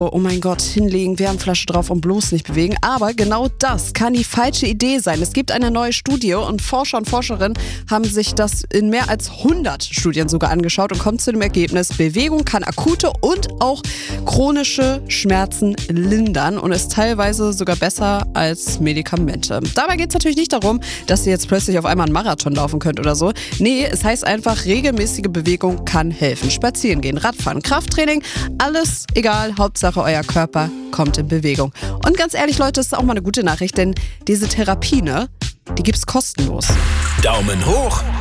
Oh mein Gott, hinlegen, Wärmflasche drauf und bloß nicht bewegen. Aber genau das kann die falsche Idee sein. Es gibt eine neue Studie und Forscher und Forscherinnen haben sich das in mehr als 100 Studien sogar angeschaut und kommen zu dem Ergebnis, Bewegung kann akute und auch chronische Schmerzen lindern und ist teilweise sogar besser als Medikamente. Dabei geht es natürlich nicht darum, dass ihr jetzt plötzlich auf einmal einen Marathon laufen könnt oder so. Nee, es heißt einfach, regelmäßige Bewegung kann helfen. Spazieren gehen, Radfahren, Krafttraining, alles egal, Hauptsache euer Körper kommt in Bewegung. Und ganz ehrlich, Leute, das ist auch mal eine gute Nachricht, denn diese Therapie, die gibt's kostenlos. Daumen hoch